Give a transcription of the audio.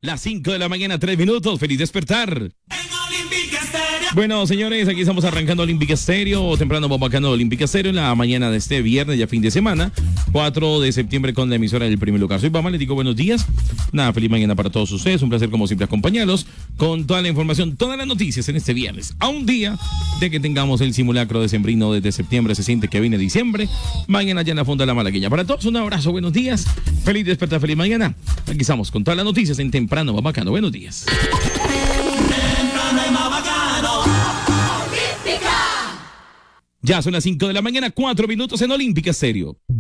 Las 5 de la mañana, 3 minutos. Feliz despertar. Bueno, señores, aquí estamos arrancando Olímpica Estéreo, temprano bacano Olímpica Estéreo en la mañana de este viernes, ya fin de semana, 4 de septiembre con la emisora del primer lugar. Soy Pama, les digo buenos días. Nada, feliz mañana para todos ustedes. Un placer como siempre acompañarlos con toda la información, todas las noticias en este viernes. A un día de que tengamos el simulacro decembrino desde septiembre, se siente que viene diciembre. Mañana ya en la Fonda de la Malagueña. Para todos un abrazo, buenos días. Feliz despertar, feliz mañana. Aquí estamos con todas las noticias en temprano bacano. Buenos días. Ya son las 5 de la mañana, 4 minutos en Olímpica Estéreo.